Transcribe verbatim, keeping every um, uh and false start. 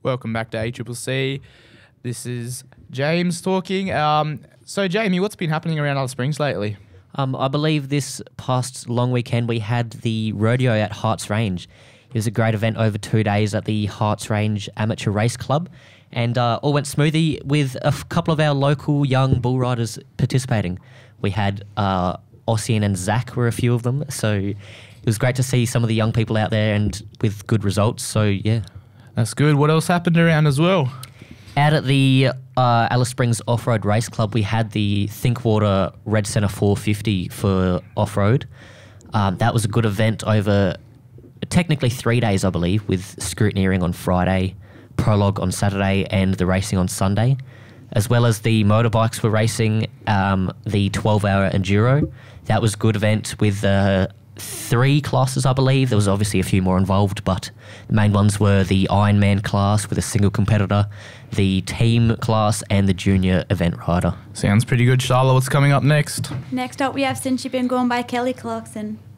Welcome back to A C C C. This is James talking. Um, so, Jamie, what's been happening around Alice Springs lately? Um, I believe this past long weekend we had the rodeo at Harts Range. It was a great event over two days at the Harts Range Amateur Race Club, and uh, all went smoothly with a f- couple of our local young bull riders participating. We had uh, Ossian and Zach were a few of them, so it was great to see some of the young people out there and with good results. So yeah, that's good. What else happened around as well? Out at the uh, Alice Springs Off-Road Race Club, we had the Thinkwater Red Centre four fifty for off-road. Um, that was a good event over technically three days, I believe, with scrutineering on Friday, prologue on Saturday, and the racing on Sunday. As well as the motorbikes were racing um, the twelve-hour enduro. That was a good event with uh, three classes, I believe. There was obviously a few more involved, but the main ones were the Ironman class with a single competitor, the team class, and the junior event rider. Sounds pretty good. Charlotte, what's coming up next? Next up, we have Since You've Been Going by Kelly Clarkson.